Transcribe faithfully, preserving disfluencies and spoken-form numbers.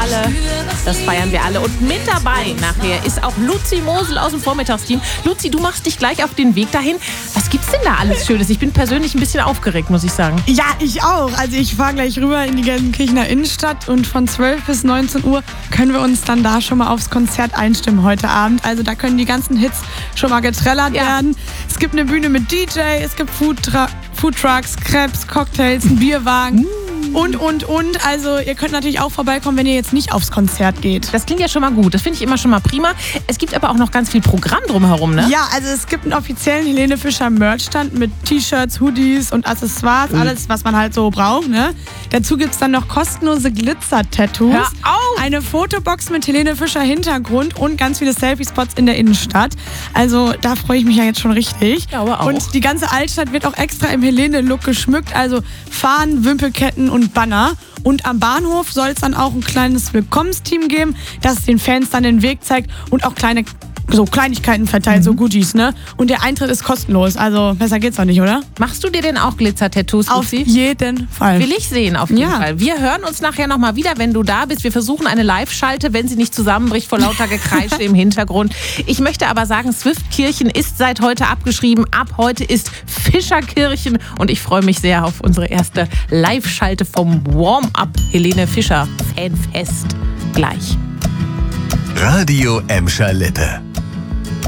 alle. Das feiern wir alle. Und mit dabei nachher ist auch Luzi Mosel aus dem Vormittagsteam. Luzi, du machst dich gleich auf den Weg dahin. Was gibt's denn da alles Schönes? Ich bin persönlich ein bisschen aufgeregt, muss ich sagen. Ja, ich auch. Also ich fahre gleich rüber in die Gelsenkirchener Innenstadt und von zwölf bis neunzehn Uhr können wir uns dann da schon mal aufs Konzert einstimmen heute Abend. Also da können die ganzen Hits schon mal getrellert ja. werden. Es gibt eine Bühne mit D J, es gibt Foodtra- Foodtrucks, Crepes, Cocktails, einen Bierwagen. Mm. Und, und, und. Also ihr könnt natürlich auch vorbeikommen, wenn ihr jetzt nicht aufs Konzert geht. Das klingt ja schon mal gut. Das finde ich immer schon mal prima. Es gibt aber auch noch ganz viel Programm drumherum, ne? Ja, also es gibt einen offiziellen Helene Fischer Merchstand mit T-Shirts, Hoodies und Accessoires. Mhm. Alles, was man halt so braucht, ne? Dazu gibt es dann noch kostenlose Glitzer-Tattoos. Hör auf! Eine Fotobox mit Helene Fischer Hintergrund und ganz viele Selfie-Spots in der Innenstadt. Also da freue ich mich ja jetzt schon richtig. Ich glaube auch. Und die ganze Altstadt wird auch extra im Helene-Look geschmückt. Also Fahnen, Wimpelketten und Banner. Und am Bahnhof soll es dann auch ein kleines Willkommensteam geben, das den Fans dann den Weg zeigt und auch kleine so Kleinigkeiten verteilt, mhm. so Goodies, ne? Und der Eintritt ist kostenlos, also besser geht's doch nicht, oder? Machst du dir denn auch Glitzer-Tattoos, Auf Luzi? jeden Fall. Will ich sehen, auf jeden ja. Fall. Wir hören uns nachher nochmal wieder, wenn du da bist. Wir versuchen eine Live-Schalte, wenn sie nicht zusammenbricht vor lauter Gekreische im Hintergrund. Ich möchte aber sagen, Swiftkirchen ist seit heute abgeschrieben. Ab heute ist Fischerkirchen und ich freue mich sehr auf unsere erste Live-Schalte vom Warm-Up Helene Fischer Fanfest. Gleich. Radio Emscher Lippe.